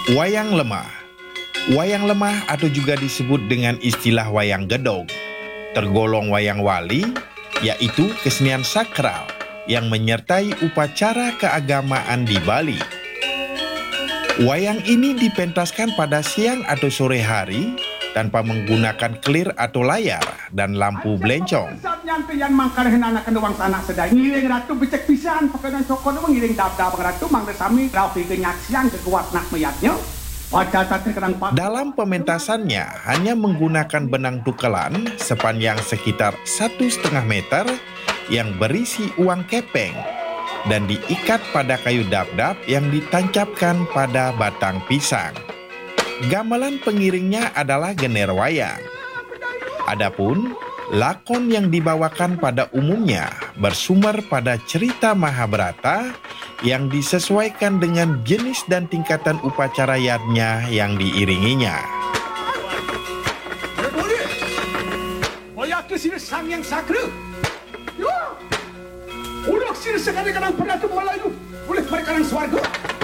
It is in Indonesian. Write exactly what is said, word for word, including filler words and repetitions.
Wayang lemah. Wayang lemah atau juga disebut dengan istilah wayang gedog, tergolong wayang wali, yaitu kesenian sakral yang menyertai upacara keagamaan di Bali. Wayang ini dipentaskan pada siang atau sore hari tanpa menggunakan kelir atau layar dan lampu belencong. Yang mangkalahin anak kendawang tanah sedai ngiling ratu becek pisan pakai cokor ngiling dab-dab ratu mang resami rapi kenyaksian kekuat nak meyatnya. Dalam pementasannya hanya menggunakan benang tukelan sepanjang sekitar satu setengah meter yang berisi uang kepeng dan diikat pada kayu dap-dap yang ditancapkan pada batang pisang. Gamelan pengiringnya adalah gener wayang. Adapun lakon yang dibawakan pada umumnya bersumber pada cerita Mahabharata yang disesuaikan dengan jenis dan tingkatan upacara yadnya yang diiringinya. Boleh mereka